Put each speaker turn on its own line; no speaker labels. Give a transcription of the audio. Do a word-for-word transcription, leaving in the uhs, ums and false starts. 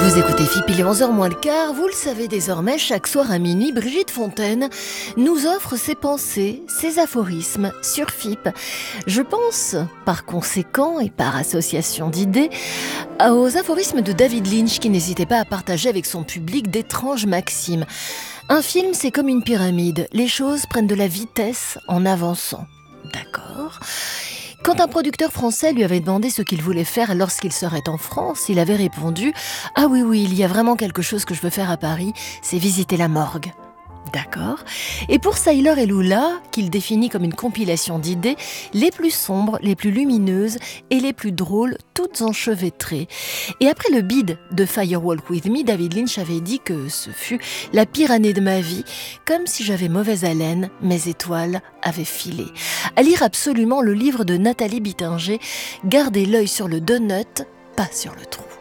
Vous écoutez F I P, il est onze heures moins le quart. Vous le savez désormais, chaque soir à minuit, Brigitte Fontaine nous offre ses pensées, ses aphorismes sur F I P. Je pense, par conséquent et par association d'idées, aux aphorismes de David Lynch qui n'hésitait pas à partager avec son public d'étranges maximes. Un film, c'est comme une pyramide. Les choses prennent de la vitesse en avançant. D'accord ? Quand un producteur français lui avait demandé ce qu'il voulait faire lorsqu'il serait en France, il avait répondu « Ah oui, oui, il y a vraiment quelque chose que je veux faire à Paris, c'est visiter la morgue. » D'accord. Et pour Sailor et Lula, qu'il définit comme une compilation d'idées, les plus sombres, les plus lumineuses et les plus drôles, toutes enchevêtrées. Et après le bide de Firewalk With Me, David Lynch avait dit que ce fut la pire année de ma vie, comme si j'avais mauvaise haleine, mes étoiles avaient filé. À lire absolument le livre de Nathalie Bittinger, Gardez l'œil sur le donut, pas sur le trou.